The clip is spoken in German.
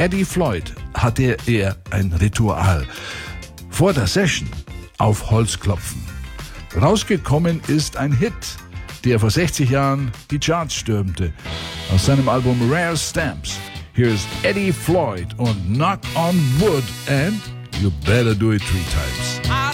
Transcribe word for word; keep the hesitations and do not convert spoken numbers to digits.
Eddie Floyd hatte er ein Ritual. Vor der Session auf Holz klopfen. Rausgekommen ist ein Hit, der vor sechzig Jahren die Charts stürmte. Aus seinem Album Rare Stamps. Hier ist Eddie Floyd und Knock on Wood and You Better Do It Three Times.